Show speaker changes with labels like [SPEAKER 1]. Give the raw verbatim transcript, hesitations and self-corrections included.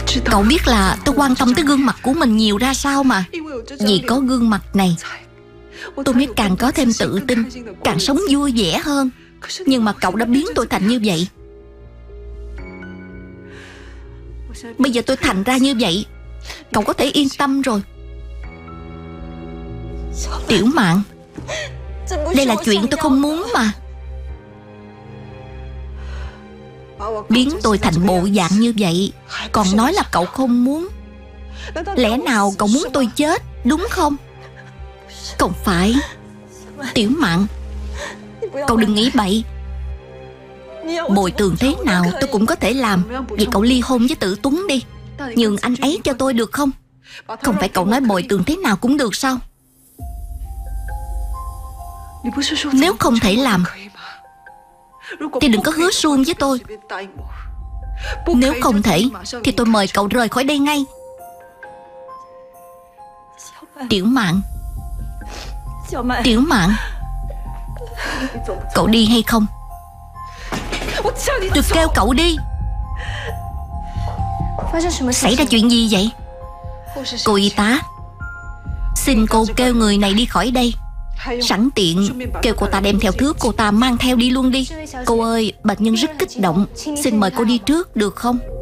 [SPEAKER 1] Cậu biết là tôi quan tâm tới gương mặt của mình nhiều ra sao mà. Vì có gương mặt này, tôi mới càng có thêm tự tin, càng sống vui vẻ hơn. Nhưng mà cậu đã biến tôi thành như vậy. Bây giờ tôi thành ra như vậy, cậu có thể yên tâm rồi. Tiểu Mạn, đây là chuyện tôi không muốn mà. Biến tôi thành bộ dạng như vậy, còn nói là cậu không muốn. Lẽ nào cậu muốn tôi chết, đúng không? Không phải. Tiểu Mạn, cậu đừng nghĩ bậy. Bồi thường thế nào tôi cũng có thể làm. Vậy cậu ly hôn với Tử Tuấn đi, nhường anh ấy cho tôi được không? Không phải cậu nói bồi thường thế nào cũng được sao? Nếu không thể làm thì đừng có hứa suông với tôi. Nếu không thể thì tôi mời cậu rời khỏi đây ngay. Tiểu Mạn, Tiểu Mạn, cậu đi hay không? Tôi kêu cậu đi. Xảy ra chuyện gì vậy? Cô y tá, xin cô kêu người này đi khỏi đây. Sẵn tiện kêu cô ta đem theo thứ cô ta mang theo đi luôn đi. Cô ơi, bệnh nhân rất kích động, xin mời cô đi trước được không?